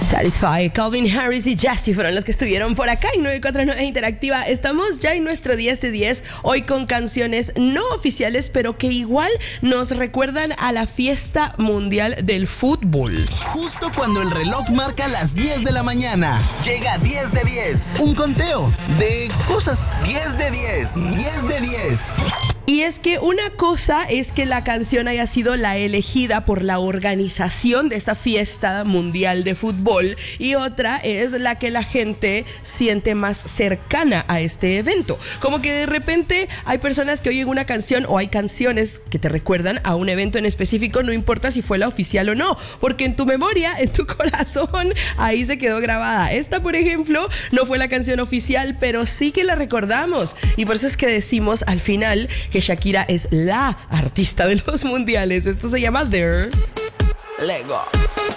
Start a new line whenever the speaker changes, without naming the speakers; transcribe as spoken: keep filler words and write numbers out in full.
Satisfy, Calvin Harris y Jessie fueron los que estuvieron por acá en nueve cuatro nueve Interactiva. Estamos ya en nuestro diez de diez, hoy con canciones no oficiales, pero que igual nos recuerdan a la fiesta mundial del fútbol.
Justo cuando el reloj marca las diez de la mañana, llega diez de diez, un conteo de cosas. diez de diez, diez de diez.
Y es que una cosa es que la canción haya sido la elegida por la organización de esta fiesta mundial de fútbol y otra es la que la gente siente más cercana a este evento. Como que de repente hay personas que oyen una canción o hay canciones que te recuerdan a un evento en específico, no importa si fue la oficial o no, porque en tu memoria, en tu corazón, ahí se quedó grabada. Esta, por ejemplo, no fue la canción oficial, pero sí que la recordamos y por eso es que decimos al final que Shakira es la artista de los mundiales. Esto se llama There. Lego.